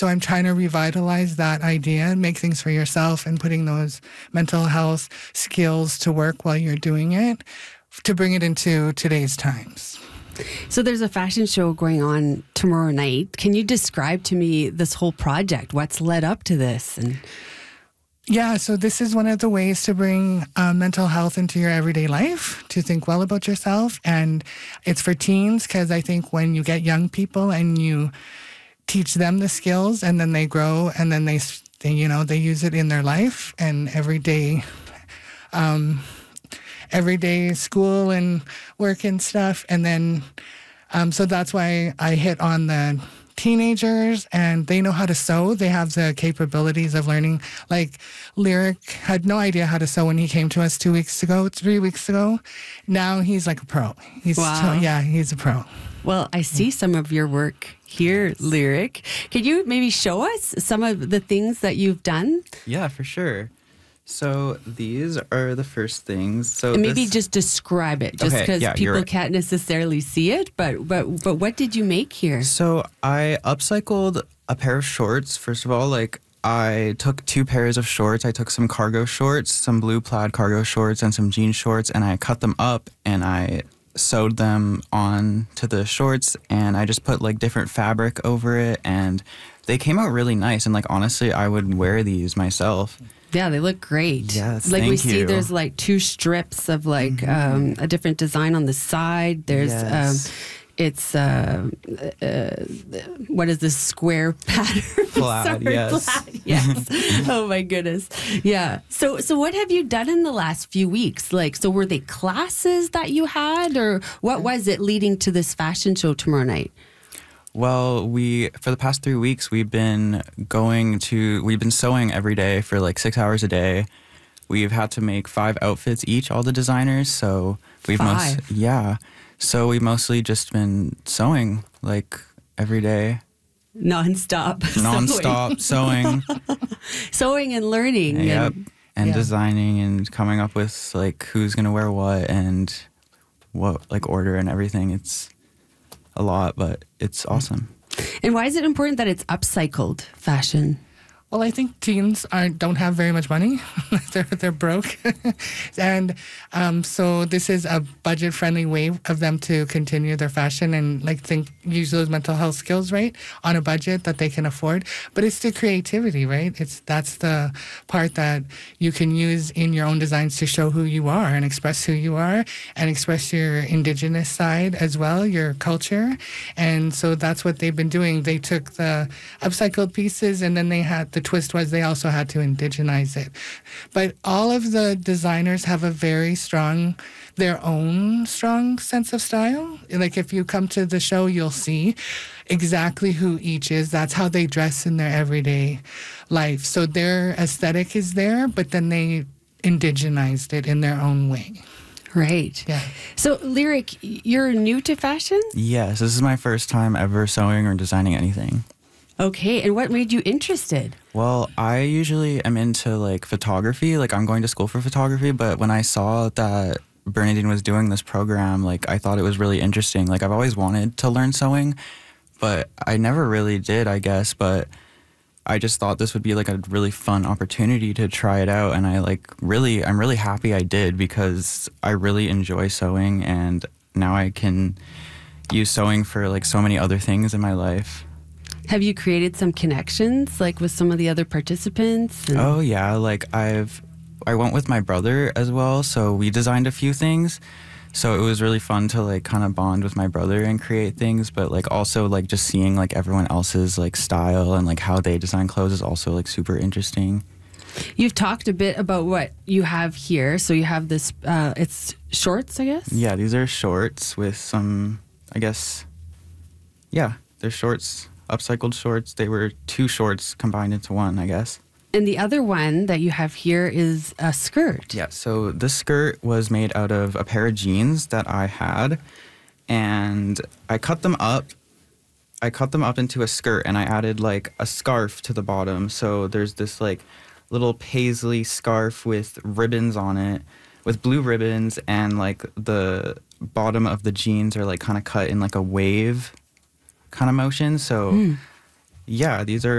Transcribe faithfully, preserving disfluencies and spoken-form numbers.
So I'm trying to revitalize that idea and make things for yourself and putting those mental health skills to work while you're doing it to bring it into today's times. So there's a fashion show going on tomorrow night. Can you describe to me this whole project? What's led up to this? And Yeah, so this is one of the ways to bring uh, mental health into your everyday life, to think well about yourself. And it's for teens because I think when you get young people and you teach them the skills and then they grow and then they, they you know, they use it in their life and everyday, um, everyday school and work and stuff. And then, um, so that's why I hit on the teenagers, and they know how to sew. They have the capabilities of learning. Like Lyric had no idea how to sew when he came to us two weeks ago, three weeks ago. Now he's like a pro. He's Wow. still, yeah, he's a pro. well, I see some of your work here, Lyric. Could you maybe show us some of the things that you've done? Yeah, for sure. So these are the first things. So And maybe this- just describe it, just Okay, because yeah, you're people right. can't necessarily see it. But but but what did you make here? So I upcycled a pair of shorts. First of all, like I took two pairs of shorts. I took some cargo shorts, some blue plaid cargo shorts, and some jean shorts, and I cut them up and I sewed them on to the shorts, and I just put like different fabric over it, and they came out really nice. And like honestly, I would wear these myself. Yeah, they look great. Yes, like we thank see, you. there's like two strips of like um, a different design on the side. There's Yes. um, it's uh, uh, what is this square pattern? Plaid, Sorry, yes. plaid, yes. Oh my goodness, yeah. So so what have you done in the last few weeks? Like, so were they classes that you had, or what was it leading to this fashion show tomorrow night? Well, we, for the past three weeks, we've been going to, we've been sewing every day for like six hours a day. We've had to make five outfits each, all the designers. So we've Five? most, yeah. So we've mostly just been sewing like every day, Non-stop, nonstop sewing. sewing and learning. Yep. And, And Yeah. designing and coming up with like who's going to wear what and what like order and everything. It's a lot, but it's awesome. and why is it important that it's upcycled fashion? Well, I think teens aren't don't have very much money. they're they're broke, and um, so this is a budget friendly way of them to continue their fashion and like think use those mental health skills right on a budget that they can afford. But it's the creativity, right? It's that's the part that you can use in your own designs to show who you are and express who you are and express your Indigenous side as well, your culture. And so that's what they've been doing. They took the upcycled pieces and then they had the twist was they also had to indigenize it. But all of the designers have a very strong, their own strong sense of style. Like if you come to the show, you'll see exactly who each is. That's how they dress in their everyday life. So their aesthetic is there, but then they indigenized it in their own way. Right. Yeah. So, Lyric, you're new to fashion? Yes, this is my first time ever sewing or designing anything. Okay. And what made you interested? Well, I usually am into like photography. Like I'm going to school for photography, but when I saw that Bernadine was doing this program, like I thought it was really interesting. Like I've always wanted to learn sewing, but I never really did, I guess. But I just thought this would be like a really fun opportunity to try it out. And I like really, I'm really happy I did because I really enjoy sewing, and now I can use sewing for like so many other things in my life. Have you created some connections, like with some of the other participants? And- Oh yeah, like I've I went with my brother as well, so we designed a few things. So it was really fun to like kind of bond with my brother and create things, but like also like just seeing like everyone else's like style and like how they design clothes is also like super interesting. You've talked a bit about what you have here. So you have this, uh, it's shorts, I guess? Yeah, these are shorts with some, I guess, yeah, they're shorts, upcycled shorts. They were two shorts combined into one, I guess. And the other one that you have here is a skirt. Yeah, so this skirt was made out of a pair of jeans that I had, and I cut them up. I cut them up into a skirt, and I added like a scarf to the bottom. So there's this like little paisley scarf with ribbons on it, with blue ribbons, and like the bottom of the jeans are like kind of cut in like a wave kind of motion. So Mm. yeah, these are